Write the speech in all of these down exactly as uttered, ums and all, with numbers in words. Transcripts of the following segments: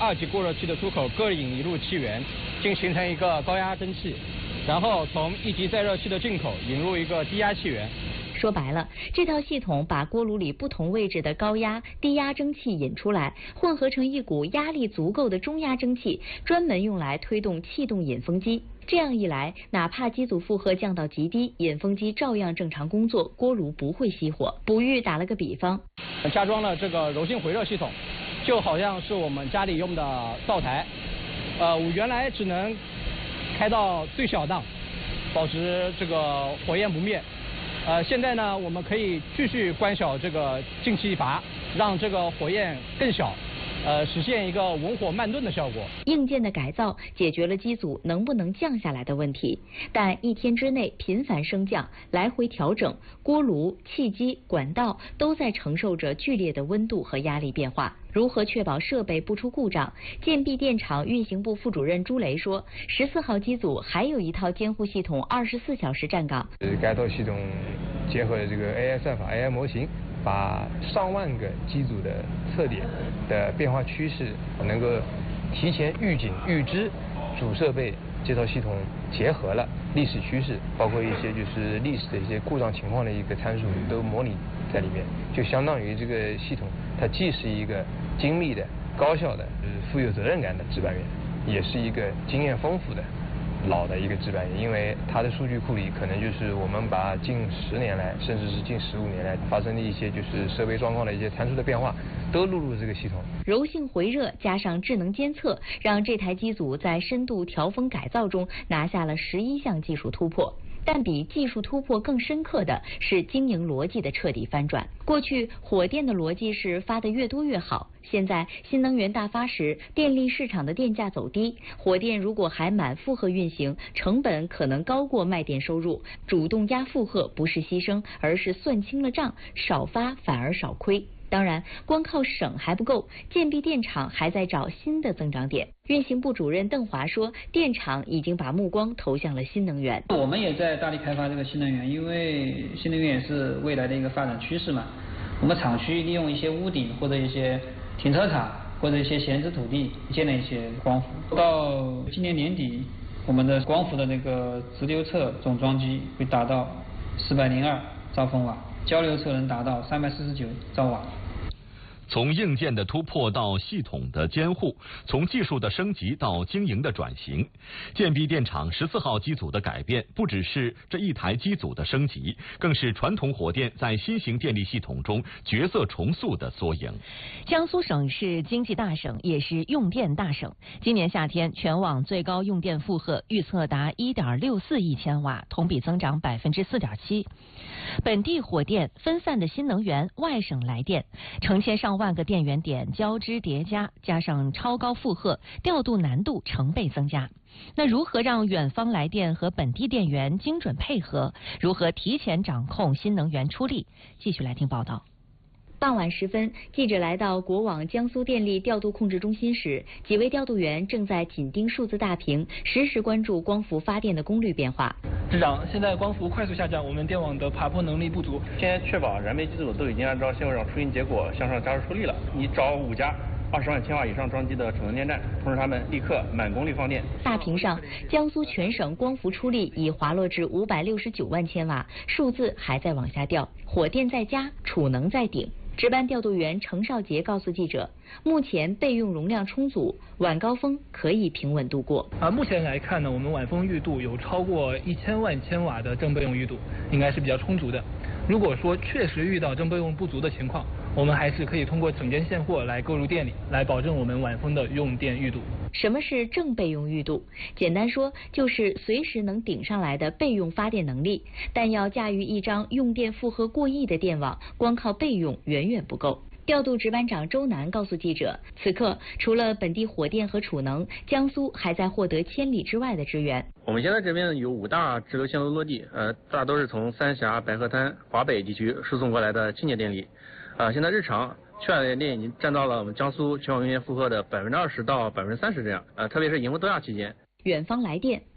二级过热器的出口各引一路气源，并形成一个高压蒸汽，然后从一级再热器的进口引入一个低压气源。 说白了，这套系统把锅炉里不同位置的高压、低压蒸汽引出来，混合成一股压力足够的中压蒸汽，专门用来推动气动引风机。这样一来，哪怕机组负荷降到极低，引风机照样正常工作，锅炉不会熄火。卜玉打了个比方， 加装了这个柔性回热系统，就好像是我们家里用的灶台，呃，我原来只能开到最小档，保持这个火焰不灭。呃，现在呢，我们可以继续关小这个进气阀，让这个火焰更小，呃，实现一个文火慢炖的效果。 硬件的改造解决了机组能不能降下来的问题，但一天之内频繁升降、来回调整，锅炉、气机、管道都在承受着剧烈的温度和压力变化。如何确保设备不出故障？建壁电厂运行部副主任朱雷说，十四号机组还有一套监护系统，二十四小时站岗。 该套系统结合了这个 A I 算法、A I 模型，把上万个机组的测点的变化趋势能够提前预警预知，主设备这套系统结合了历史趋势，包括一些就是历史的一些故障情况的一个参数都模拟在里面，就相当于这个系统它既是一个精密的、高效的、就是富有责任感的值班员，也是一个经验丰富的老的一个值班员，因为它的数据库里可能就是我们把近十年来，甚至是近十五年来发生的一些就是设备状况的一些参数的变化，都录入这个系统。 柔性回热加上智能监测，让这台机组在深度调风改造中拿下了十一项技术突破。但比技术突破更深刻的是经营逻辑的彻底翻转。过去火电的逻辑是发得越多越好，现在新能源大发时，电力市场的电价走低，火电如果还满负荷运行，成本可能高过卖电收入，主动压负荷不是牺牲，而是算清了账，少发反而少亏。当然，光靠省还不够，建壁电厂还在找新的增长点。运行部主任邓华说，电厂已经把目光投向了新能源。 我们也在大力开发这个新能源，因为新能源也是未来的一个发展趋势嘛。我们厂区利用一些屋顶或者一些停车场或者一些闲置土地建了一些光伏。到今年年底，我们的光伏的那个直流侧总装机会达到四百零二兆风瓦，交流侧能达到三百四十九兆瓦。 从硬件的突破到系统的监护，从技术的升级到经营的转型，建壁电厂十四号机组的改变，不只是这一台机组的升级，更是传统火电在新型电力系统中角色重塑的缩影。 江苏省是经济大省，也是用电大省。今年夏天，全网最高用电负荷预测达一点六四亿千瓦，同比增长百分之四点七。本地火电、分散的新能源、外省来电，成千上万个电源点交织叠加，加上超高负荷，调度难度成倍增加。那如何让远方来电和本地电源精准配合？如何提前掌控新能源出力？继续来听报道。 傍晚时分，记者来到国网江苏电力调度控制中心时，几位调度员正在紧盯数字大屏，实时关注光伏发电的功率变化。 市长，现在光伏快速下降，我们电网的爬坡能力不足。 现在确保燃煤机组都已经按照现货场出运结果向上加速出力了。你找五家二十万千瓦以上装机的储能电站，通知他们立刻满功率放电。 大屏上，江苏全省光伏出力已滑落至五百六十九万千瓦，数字还在往下掉。火电在家，储能在顶。值班调度员程少杰告诉记者，目前备用容量充足，晚高峰可以平稳度过。 啊，目前来看呢，我们晚风裕度有超过一千万千瓦的正备用裕度，应该是比较充足的。如果说确实遇到正备用不足的情况，我们还是可以通过整件现货来购入电力，来保证我们晚风的用电裕度。 什么是正备用裕度？简单说，就是随时能顶上来的备用发电能力。但要驾驭一张用电负荷过亿的电网，光靠备用远远不够。调度值班长周南告诉记者，此刻除了本地火电和储能，江苏还在获得千里之外的支援。 我们现在这边有五大直流线路落地，呃，大都是从三峡、白河滩、华北地区输送过来的清洁电力。呃，现在日常去海的电已经占到了我们江苏全网用电负荷的百分之二十到百分之三十这样。呃，特别是迎风多亚期间。 远方来电，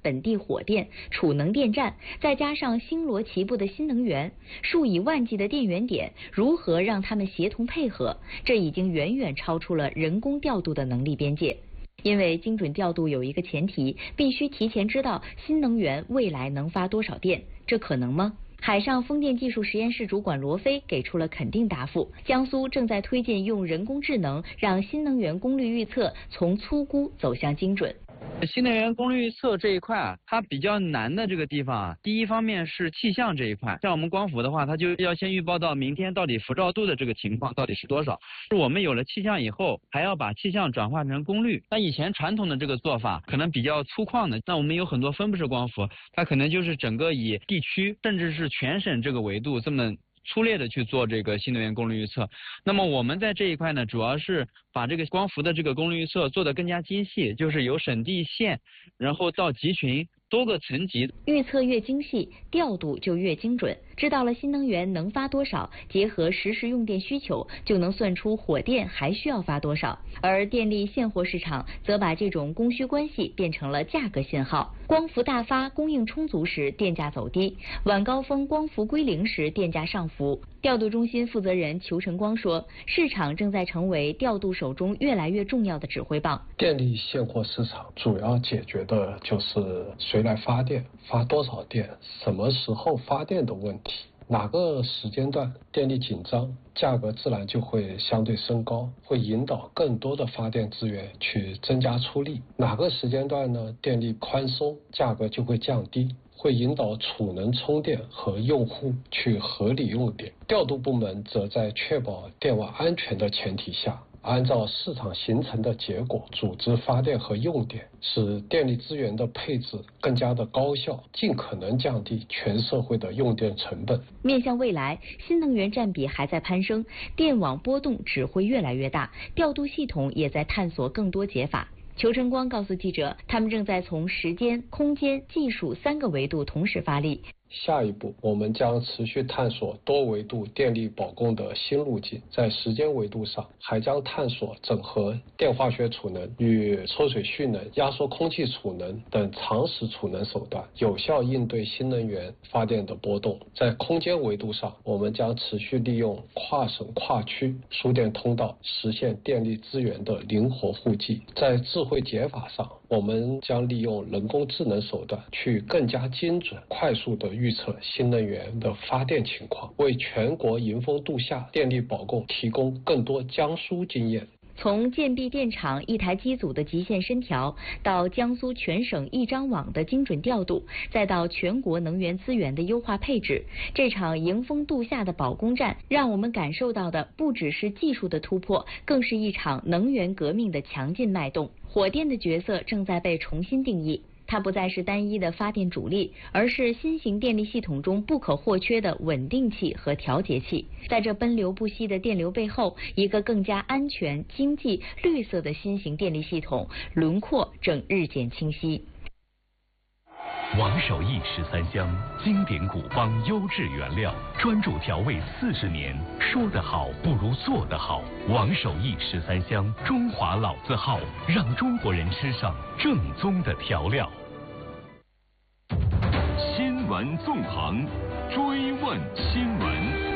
本地火电、储能电站，再加上星罗棋布的新能源，数以万计的电源点，如何让它们协同配合？这已经远远超出了人工调度的能力边界。因为精准调度有一个前提，必须提前知道新能源未来能发多少电，这可能吗？海上风电技术实验室主管罗飞给出了肯定答复。江苏正在推进用人工智能让新能源功率预测从粗估走向精准。 新能源功率预测这一块啊，它比较难的这个地方啊，第一方面是气象这一块，像我们光伏的话，它就要先预报到明天到底辐照度的这个情况到底是多少。是我们有了气象以后，还要把气象转化成功率。那以前传统的这个做法可能比较粗犷的，那我们有很多分布式光伏，它可能就是整个以地区甚至是全省这个维度这么粗略的去做这个新能源功率预测。那么我们在这一块呢，主要是把这个光伏的这个功率预测做得更加精细，就是由省地县，然后到集群多个层级。 预测越精细，调度就越精准。知道了新能源能发多少，结合实时用电需求，就能算出火电还需要发多少。而电力现货市场则把这种供需关系变成了价格信号。光伏大发、供应充足时，电价走低；晚高峰光伏归零时，电价上浮。调度中心负责人裘晨光说，市场正在成为调度手中越来越重要的指挥棒。 电力现货市场主要解决的就是谁来发电、发多少电、什么时候发电的问题。哪个时间段电力紧张，价格自然就会相对升高，会引导更多的发电资源去增加出力。哪个时间段呢，电力宽松，价格就会降低，会引导储能充电和用户去合理用电。调度部门则在确保电网安全的前提下，按照市场形成的结果组织发电和用电，使电力资源的配置更加的高效，尽可能降低全社会的用电成本。 面向未来，新能源占比还在攀升，电网波动只会越来越大，调度系统也在探索更多解法。裘晨光告诉记者，他们正在从时间、空间、技术三个维度同时发力。 下一步，我们将持续探索多维度电力保供的新路径。在时间维度上，还将探索整合电化学储能与抽水蓄能、压缩空气储能等长时储能手段，有效应对新能源发电的波动。在空间维度上，我们将持续利用跨省跨区输电通道，实现电力资源的灵活互济。在智慧解法上，我们将利用人工智能手段，去更加精准、快速的预测新能源的发电情况，为全国迎峰度夏电力保供提供更多江苏经验。 从建壁电厂一台机组的极限深调，到江苏全省一张网的精准调度，再到全国能源资源的优化配置，这场迎峰度夏的保供战，让我们感受到的不只是技术的突破，更是一场能源革命的强劲脉动。火电的角色正在被重新定义。它不再是单一的发电主力，而是新型电力系统中不可或缺的稳定器和调节器。在这奔流不息的电流背后，一个更加安全、经济、绿色的新型电力系统轮廓正日渐清晰。 王守义十三香，经典古方优质原料，专注调味四十年，说得好不如做得好。王守义十三香，中华老字号，让中国人吃上正宗的调料。新闻纵横，追问新闻。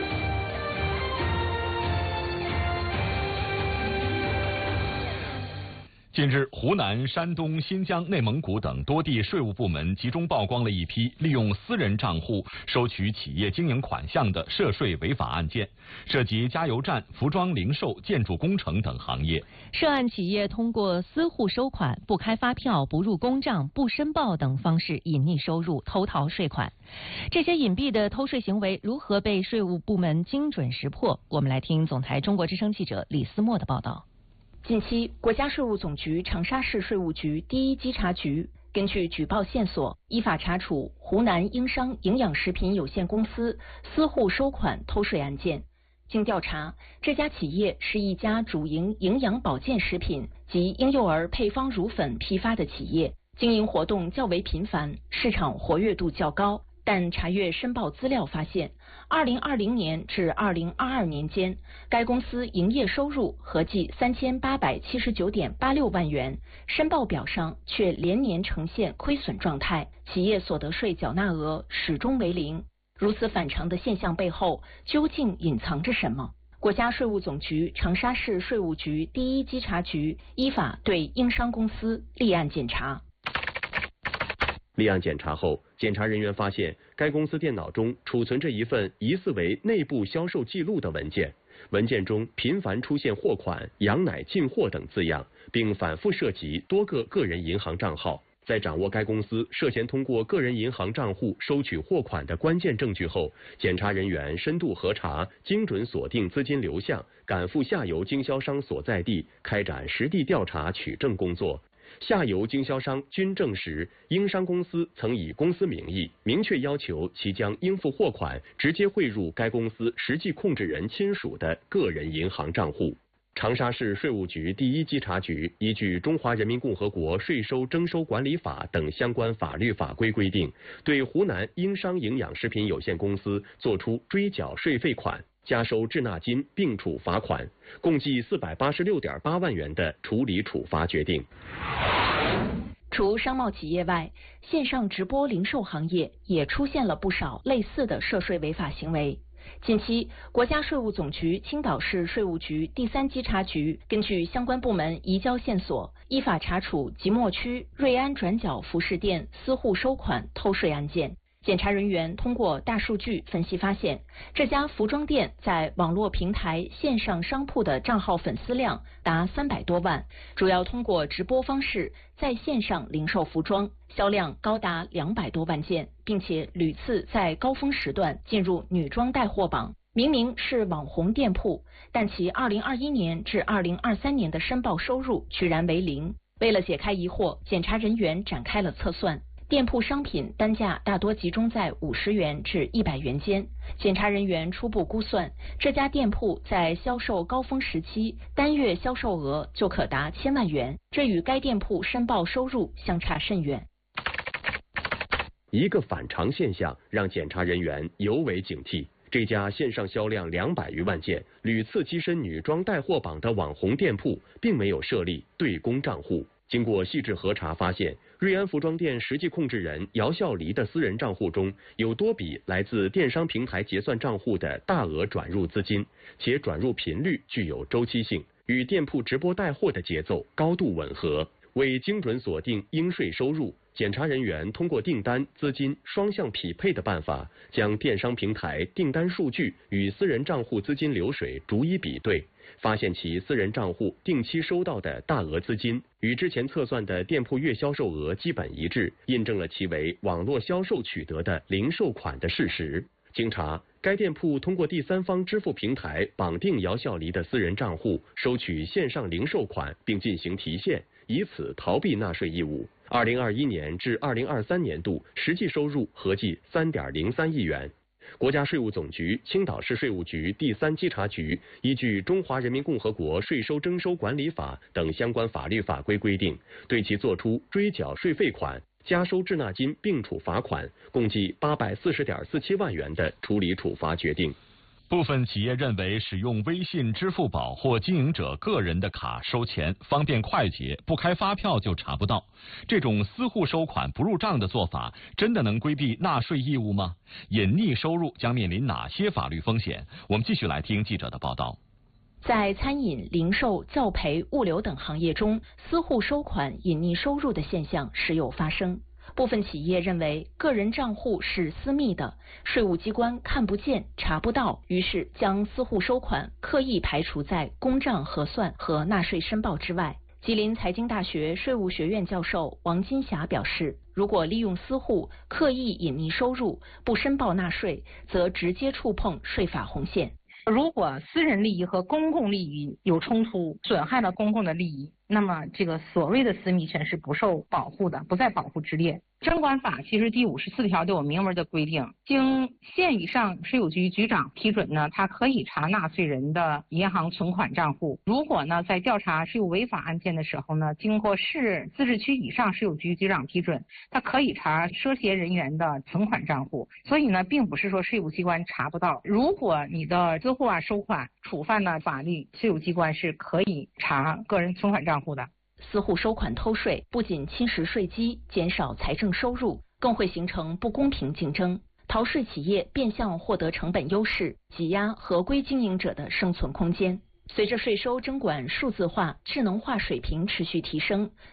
近日，湖南、山东、新疆、内蒙古等多地税务部门集中曝光了一批利用私人账户收取企业经营款项的涉税违法案件，涉及加油站、服装零售、建筑工程等行业。 涉案企业通过私户收款、不开发票、不入公账、不申报等方式隐匿收入、偷逃税款。这些隐蔽的偷税行为如何被税务部门精准识破？我们来听总台中国之声记者李思墨的报道。 近期，国家税务总局长沙市税务局第一稽查局根据举报线索，依法查处湖南英商营养食品有限公司私户收款偷税案件。经调查，这家企业是一家主营营养保健食品及婴幼儿配方乳粉批发的企业，经营活动较为频繁，市场活跃度较高。但查阅申报资料发现， 二零二零年至二零二二年间，该公司营业收入合计三千八百七十九点八六万元，申报表上却连年呈现亏损状态，企业所得税缴纳额始终为零。如此反常的现象背后，究竟隐藏着什么？国家税务总局长沙市税务局第一稽查局依法对英商公司立案检查。 立案检查后，检查人员发现该公司电脑中储存着一份疑似为内部销售记录的文件，文件中频繁出现货款、羊奶进货等字样，并反复涉及多个个人银行账号。在掌握该公司涉嫌通过个人银行账户收取货款的关键证据后，检查人员深度核查，精准锁定资金流向，赶赴下游经销商所在地，开展实地调查取证工作。下游经销商均证实，英商公司曾以公司名义明确要求其将应付货款直接汇入该公司实际控制人亲属的个人银行账户。长沙市税务局第一稽查局依据《中华人民共和国税收征收管理法》等相关法律法规规定，对湖南英商营养食品有限公司作出追缴税费款、加收滞纳金并处罚款，共计四百八十六点八万元的处理处罚决定。 除商贸企业外，线上直播零售行业也出现了不少类似的涉税违法行为。近期，国家税务总局青岛市税务局第三稽查局根据相关部门移交线索，依法查处即墨区瑞安转角服饰店私户收款偷税案件。检查人员通过大数据分析发现，这家服装店在网络平台线上商铺的账号粉丝量达三百多万，主要通过直播方式在线上零售服装，销量高达两百多万件，并且屡次在高峰时段进入女装带货榜。明明是网红店铺，但其二零二一年至二零二三年的申报收入居然为零。为了解开疑惑，检查人员展开了测算。店铺商品单价大多集中在五十元至一百元间，检查人员初步估算，这家店铺在销售高峰时期单月销售额就可达千万元，这与该店铺申报收入相差甚远。 一个反常现象让检查人员尤为警惕。这家线上销量两百余万件、屡次跻身女装带货榜的网红店铺，并没有设立对公账户。经过细致核查发现，瑞安服装店实际控制人姚笑黎的私人账户中有多笔来自电商平台结算账户的大额转入资金，且转入频率具有周期性，与店铺直播带货的节奏高度吻合。为精准锁定应税收入，检查人员通过订单、资金双向匹配的办法，将电商平台订单数据与私人账户资金流水逐一比对，发现其私人账户定期收到的大额资金与之前测算的店铺月销售额基本一致，印证了其为网络销售取得的零售款的事实。经查，该店铺通过第三方支付平台绑定姚笑黎的私人账户，收取线上零售款并进行提现，以此逃避纳税义务。二零二一年至二零二三年度实际收入合计三点零三亿元。国家税务总局青岛市税务局第三稽查局依据《中华人民共和国税收征收管理法》等相关法律法规规定，对其作出追缴税费款、加收滞纳金并处罚款，共计八百四十点四七万元的处理处罚决定。 部分企业认为使用微信、支付宝或经营者个人的卡收钱方便快捷，不开发票就查不到。这种私户收款不入账的做法，真的能规避纳税义务吗？隐匿收入将面临哪些法律风险？我们继续来听记者的报道。 在餐饮、零售、教培、物流等行业中，私户收款、隐匿收入的现象时有发生。部分企业认为个人账户是私密的，税务机关看不见、查不到，于是将私户收款刻意排除在公账核算和纳税申报之外。吉林财经大学税务学院教授王金霞表示，如果利用私户刻意隐匿收入，不申报纳税，则直接触碰税法红线。 如果私人利益和公共利益有冲突，损害了公共的利益， 那么这个所谓的私密权是不受保护的，不在保护之列。征管法其实第五十四条都有明文的规定，经县以上税务局局长批准呢，他可以查纳税人的银行存款账户。如果呢在调查税务违法案件的时候呢，经过市自治区以上税务局局长批准，他可以查涉嫌人员的存款账户。所以呢，并不是说税务机关查不到。如果你的资户啊收款触犯了法律，税务机关是可以查个人存款账户的。 私户收款偷税不仅侵蚀税基，减少财政收入，更会形成不公平竞争。逃税企业变相获得成本优势，挤压合规经营者的生存空间。随着税收征管数字化、智能化水平持续提升，